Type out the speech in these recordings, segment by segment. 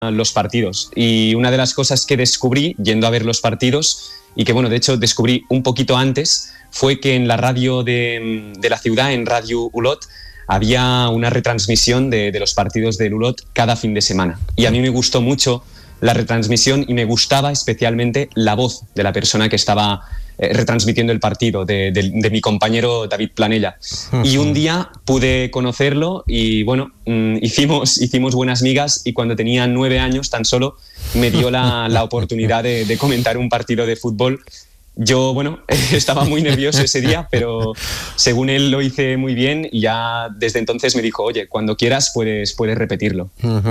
los partidos. Y una de las cosas que descubrí yendo a ver los partidos, y que bueno, de hecho descubrí un poquito antes, fue que en la radio de la ciudad, en Radio Olot, había una retransmisión de los partidos del Olot cada fin de semana. Y a mí me gustó mucho la retransmisión y me gustaba especialmente la voz de la persona que estaba retransmitiendo el partido, de mi compañero David Planella. Y un día pude conocerlo y bueno, hicimos buenas migas, y cuando tenía 9 años tan solo me dio la oportunidad de comentar un partido de fútbol. Yo, bueno, estaba muy nervioso ese día, pero según él lo hice muy bien, y ya desde entonces me dijo, oye, cuando quieras puedes repetirlo.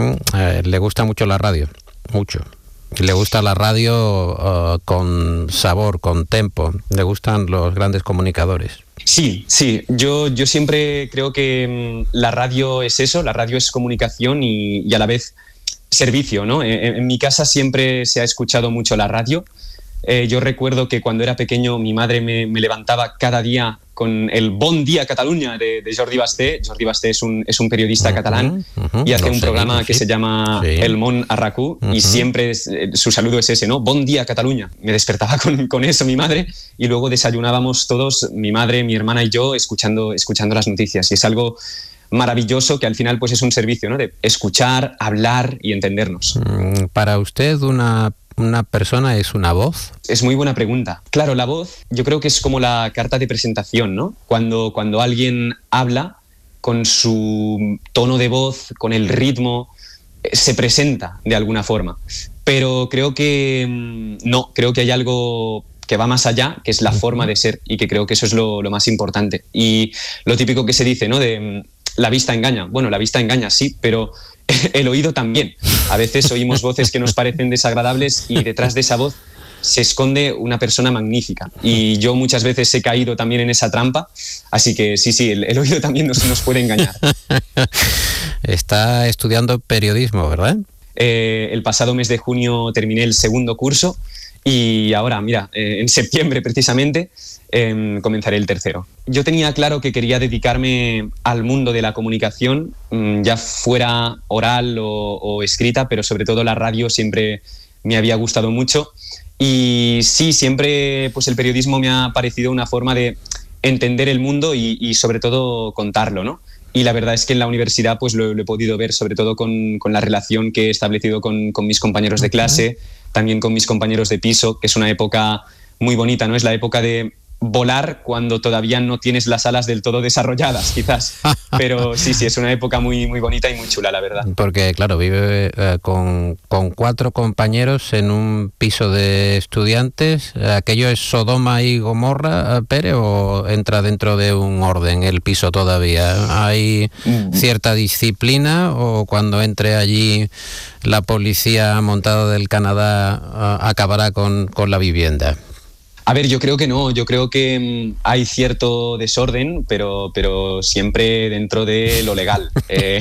Le gusta mucho la radio, mucho. Le gusta la radio con sabor, con tempo. Le gustan los grandes comunicadores. Sí. Yo siempre creo que la radio es eso, la radio es comunicación y a la vez servicio, ¿no? En mi casa siempre se ha escuchado mucho la radio. Yo recuerdo que cuando era pequeño mi madre me levantaba cada día con el Bon Dia Catalunya de Jordi Basté. Jordi Basté es un periodista catalán y hace un programa que se llama El Món a RAC1 y siempre su saludo es ese, ¿no? Bon Dia Catalunya. Me despertaba con eso mi madre, y luego desayunábamos todos, mi madre, mi hermana y yo, escuchando las noticias. Y es algo maravilloso que al final pues es un servicio, ¿no? De escuchar, hablar y entendernos. Para usted una persona es una voz. Es muy buena pregunta. Claro, la voz yo creo que es como la carta de presentación, ¿no? Cuando alguien habla con su tono de voz, con el ritmo, se presenta de alguna forma. Pero creo que no, creo que hay algo que va más allá, que es la forma de ser, y que creo que eso es lo más importante. Y lo típico que se dice, ¿no? De la vista engaña. Bueno, la vista engaña, sí, pero el oído también. A veces oímos voces que nos parecen desagradables y detrás de esa voz se esconde una persona magnífica. Y yo muchas veces he caído también en esa trampa, así que sí, el oído también nos puede engañar. Está estudiando periodismo, ¿verdad? El pasado mes de junio terminé el segundo curso y ahora, mira, en septiembre precisamente comenzaré el tercero. Yo tenía claro que quería dedicarme al mundo de la comunicación, ya fuera oral o escrita, pero sobre todo la radio siempre me había gustado mucho. Y sí, siempre pues el periodismo me ha parecido una forma de entender el mundo y sobre todo contarlo, ¿no? Y la verdad es que en la universidad pues lo he podido ver, sobre todo con la relación que he establecido con mis compañeros de clase, también con mis compañeros de piso, que es una época muy bonita, ¿no? Es la época de volar cuando todavía no tienes las alas del todo desarrolladas, quizás. Pero sí, es una época muy, muy bonita y muy chula, la verdad. Porque, claro, vive con 4 compañeros en un piso de estudiantes. ¿Aquello es Sodoma y Gomorra, Pere, o entra dentro de un orden el piso todavía? ¿Hay cierta disciplina o cuando entre allí la policía montada del Canadá acabará con la vivienda? A ver, yo creo que no, yo creo que hay cierto desorden, pero siempre dentro de lo legal.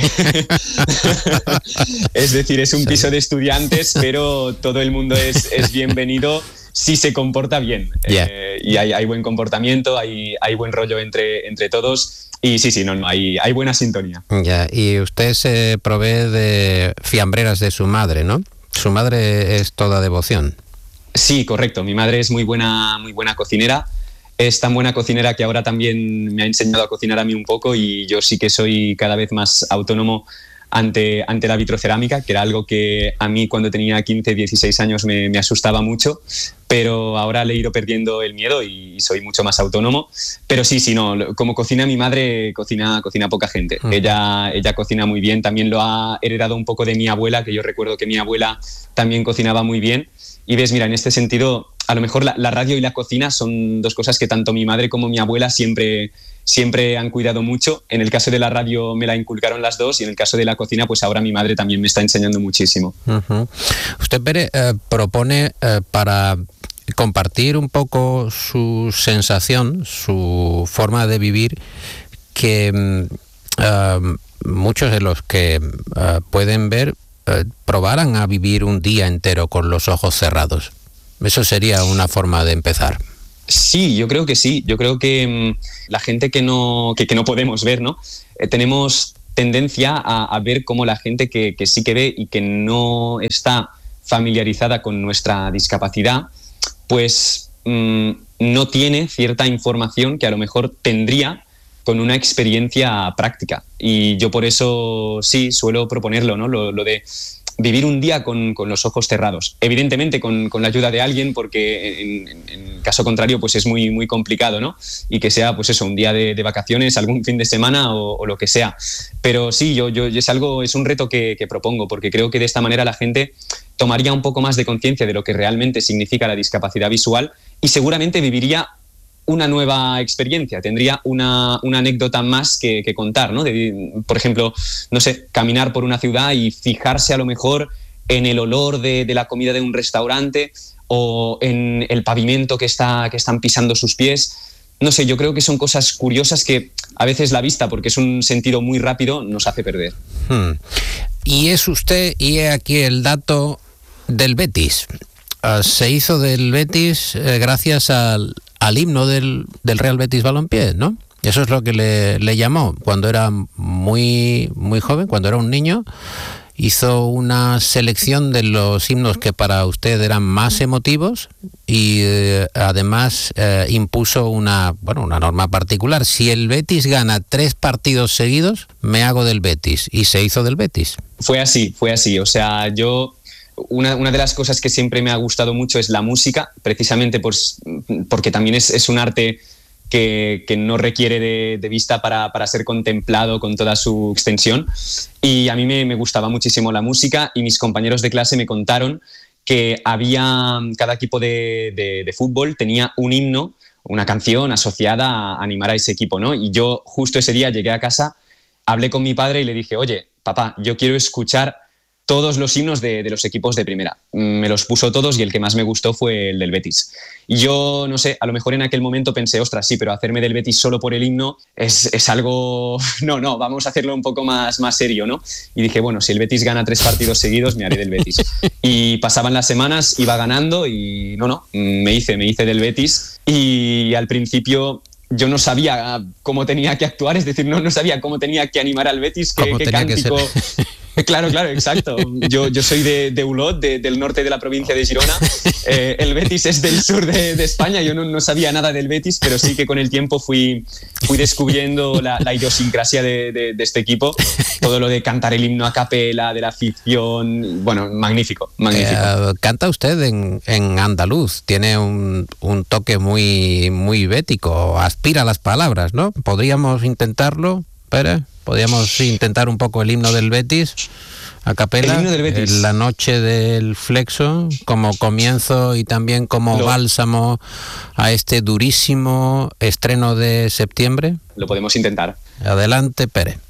Es decir, es un piso de estudiantes, pero todo el mundo es bienvenido si se comporta bien. Y hay buen comportamiento, hay buen rollo entre todos. Y sí, hay buena sintonía. Ya, y usted se provee de fiambreras de su madre, ¿no? Su madre es toda devoción. Sí, correcto. Mi madre es muy buena cocinera. Es tan buena cocinera que ahora también me ha enseñado a cocinar a mí un poco, y yo sí que soy cada vez más autónomo ante la vitrocerámica, que era algo que a mí cuando tenía 15, 16 años me asustaba mucho, pero ahora le he ido perdiendo el miedo y soy mucho más autónomo. Pero sí, no, como cocina mi madre, cocina poca gente. Ella cocina muy bien, también lo ha heredado un poco de mi abuela, que yo recuerdo que mi abuela también cocinaba muy bien. Y ves, mira, en este sentido, a lo mejor la radio y la cocina son dos cosas que tanto mi madre como mi abuela siempre han cuidado mucho. En el caso de la radio me la inculcaron las dos, y en el caso de la cocina, pues ahora mi madre también me está enseñando muchísimo. Usted, Pere, propone para compartir un poco su sensación, su forma de vivir, que muchos de los que pueden ver probaran a vivir un día entero con los ojos cerrados. Eso sería una forma de empezar. Sí, yo creo que sí. Yo creo que la gente que no podemos ver, ¿no? Tenemos tendencia a ver cómo la gente que sí que ve y que no está familiarizada con nuestra discapacidad, pues no tiene cierta información que a lo mejor tendría con una experiencia práctica. Y yo por eso sí suelo proponerlo, ¿no? Lo de vivir un día con los ojos cerrados. Evidentemente con la ayuda de alguien, porque en caso contrario pues es muy, muy complicado, ¿no? Y que sea pues eso, un día de vacaciones, algún fin de semana o lo que sea. Pero sí, yo es un reto que propongo, porque creo que de esta manera la gente tomaría un poco más de conciencia de lo que realmente significa la discapacidad visual y seguramente viviría una nueva experiencia, tendría una anécdota más que contar, ¿no? Por ejemplo, no sé, caminar por una ciudad y fijarse a lo mejor en el olor de la comida de un restaurante o en el pavimento que están pisando sus pies. No sé, yo creo que son cosas curiosas que a veces la vista, porque es un sentido muy rápido, nos hace perder. Y es usted, y he aquí el dato del Betis. Se hizo del Betis gracias al himno del Real Betis Balompié, ¿no? Eso es lo que le llamó cuando era muy, muy joven, cuando era un niño. Hizo una selección de los himnos que para usted eran más emotivos y además impuso una norma particular. Si el Betis gana 3 partidos seguidos, me hago del Betis. Y se hizo del Betis. Fue así. O sea, yo... Una de las cosas que siempre me ha gustado mucho es la música, precisamente porque también es un arte que no requiere de vista para ser contemplado con toda su extensión. Y a mí me gustaba muchísimo la música y mis compañeros de clase me contaron que cada equipo de fútbol tenía un himno, una canción asociada a animar a ese equipo, ¿no? Y yo justo ese día llegué a casa, hablé con mi padre y le dije, oye, papá, yo quiero escuchar todos los himnos de los equipos de primera. Me los puso todos y el que más me gustó fue el del Betis. Y yo, no sé, a lo mejor en aquel momento pensé, ostras, sí, pero hacerme del Betis solo por el himno es algo... No, vamos a hacerlo un poco más serio, ¿no? Y dije, bueno, si el Betis gana 3 partidos seguidos, me haré del Betis. Y pasaban las semanas, iba ganando y me hice del Betis. Y al principio... yo no sabía cómo tenía que actuar, es decir, no sabía cómo tenía que animar al Betis, qué cántico... Claro, exacto. Yo soy de Olot, del norte de la provincia de Girona. El Betis es del sur de España. Yo no sabía nada del Betis, pero sí que con el tiempo fui descubriendo la idiosincrasia de este equipo. Todo lo de cantar el himno a capela, de la afición. Bueno, magnífico. Canta usted en andaluz. Tiene un toque muy, muy bético. Aspira a las palabras, ¿no? ¿Podríamos intentarlo, Pérez? ¿Podríamos intentar un poco el himno del Betis a capela? El himno del Betis. La noche del Flexo, como comienzo y también como bálsamo a este durísimo estreno de septiembre. Lo podemos intentar. Adelante, Pérez.